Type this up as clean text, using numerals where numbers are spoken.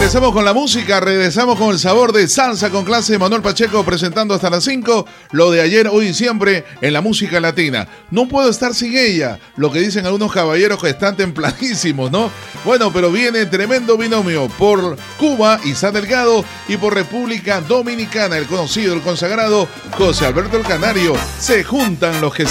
Regresamos con la música, regresamos con el sabor de salsa con clase. Manuel Pacheco presentando hasta las 5 lo de ayer, hoy y siempre en la música latina. No puedo estar sin ella, lo que dicen algunos caballeros que están templadísimos, ¿no? Bueno, pero viene tremendo binomio por Cuba, Isa Delgado, y por República Dominicana, el conocido, el consagrado José Alberto el Canario. Se juntan los que